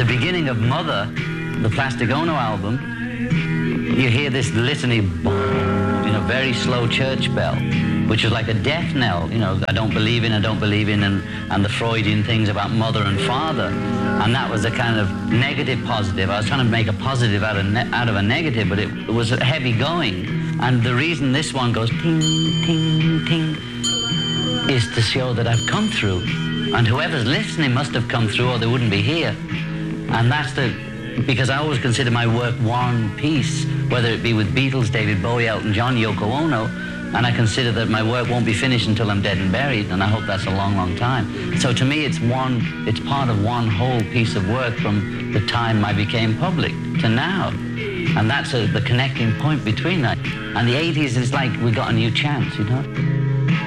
beginning of Mother, the Plastic Ono album, you hear this litany, very slow church bell, which is like a death knell, I don't believe in, and the Freudian things about mother and father. And that was a kind of negative positive. I was trying to make a positive out of a negative, but it was heavy going. And the reason this one goes ting, ting, ting is to show that I've come through. And whoever's listening must have come through or they wouldn't be here. And that's because I always consider my work one piece, whether it be with Beatles, David Bowie, Elton John, Yoko Ono, and I consider that my work won't be finished until I'm dead and buried, and I hope that's a long, long time. So to me, it's part of one whole piece of work from the time I became public to now. And that's the connecting point between that. And the 80s is like we got a new chance,